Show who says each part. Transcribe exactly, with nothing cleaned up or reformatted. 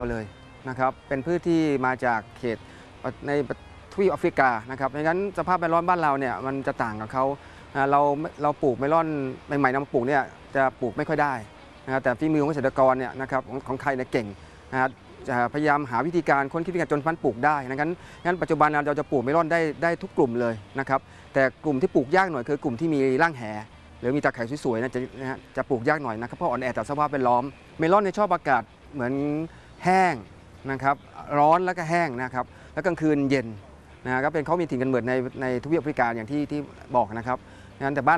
Speaker 1: เลยนะครับเป็นพืชที่มาจากเขตในทวีปแอฟริกานะครับดังนั้นสภาพแวดล้อมบ้านเราเนี่ยมันจะต่างกับเขาเราเราปลูกเมลอนใหม่ๆนำมาปลูกเนี่ยจะปลูกไม่ค่อยได้นะครับแต่ฝีมือของเกษตรกรเนี่ยนะครับของของไทยเนี่ยเก่งนะครับจะพยายามหาวิธีการค้นคิดวิธีการจนพันธุ์ปลูกได้งั้นงั้นปัจจุบันเราจะปลูกเมลอนได้ได้ทุกกลุ่มเลยนะครับแต่กลุ่มที่ปลูกยากหน่อยคือกลุ่มที่มีร่างแหหรือมีตาข่ายสวยๆนะจะนะจะปลูกยากหน่อยนะครับเพราะอ่อนแอต่อสภาพแวดล้อมเมลอนในชอบอากาศเหมือนแห้งนะครับร้อนแล้วก็แห้งนะครับแล้วกลางคืนเย็นนะครับเป็นเขามีถิ่นกำเนิดในในทวีปแอฟริกาอย่างที่ที่บอกนะครับงั้นแต่บ้าน